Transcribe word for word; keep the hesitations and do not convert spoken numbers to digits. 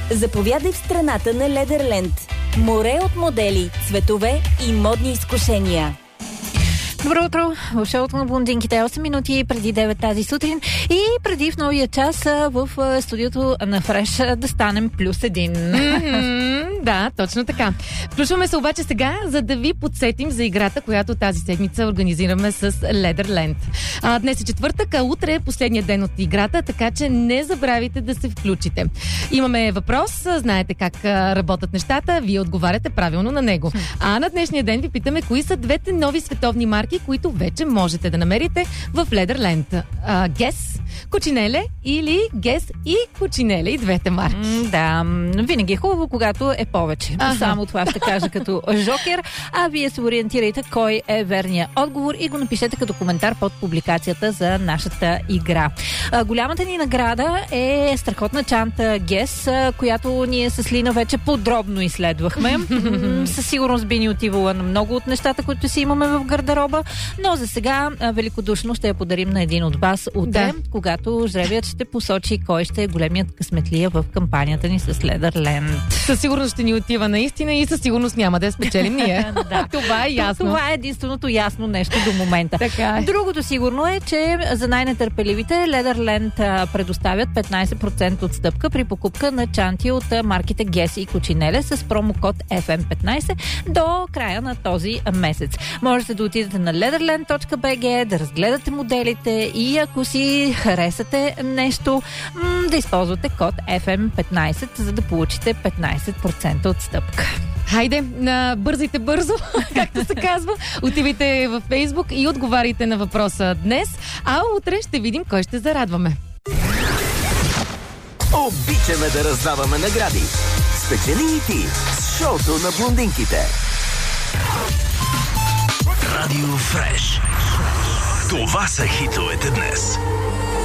Заповядай в страната на Ледерленд. Море от модели, цветове и модни изкушения. Добро утро! В шоуто на блондинките осем минути преди девет тази сутрин и преди в новия час в студиото на Фреш да станем плюс един. Mm-hmm, да, точно така. Включваме се обаче сега, за да ви подсетим за играта, която тази седмица организираме с Ледерленд. А, днес е четвъртък, а утре е последният ден от играта, така че не забравяйте да се включите. Имаме въпрос, знаете как работят нещата, вие отговаряте правилно на него. А на днешния ден ви питаме кои са двете нови световни марки, които вече можете да намерите в Ледерленд. Гес, Кучинеле или Гес и Кучинеле, и двете марки. М, да, винаги е хубаво, когато е повече. Ага. Само това ще кажа като жокер, а вие се ориентирайте кой е верният отговор и го напишете като коментар под публикацията за нашата игра. А, голямата ни награда е страхотна чанта Гес, която ние с Лина вече подробно изследвахме. М, със сигурност би ни отивала на много от нещата, които си имаме в гардероба, но за сега а, великодушно ще я подарим на един от вас утре, да, когато жребият ще посочи кой ще е големият късметлия в кампанията ни с Ледерленд. Със сигурност ще ни отива наистина и със сигурност няма да я спечелим ние. Да. Това е ясно. Това е единственото ясно нещо до момента. Така е. Другото сигурно е, че за най-нетърпеливите Ледерленд предоставят петнайсет процента отстъпка при покупка на чанти от марките Гес и Кучинеле с промокод еф ем петнайсет до края на този месец. Можете да отидете на ледерленд точка би джи, да разгледате моделите и ако си харесате нещо, м- да използвате код еф ем петнайсет, за да получите петнайсет процента отстъпка. Хайде, на бързайте бързо, както се казва. Отивайте във Фейсбук и отговаряйте на въпроса днес, а утре ще видим кой ще зарадваме. Обичаме да раздаваме награди. Спечели и ти с шоуто на блондинките. Радио Фреш. Това са хитовете днес.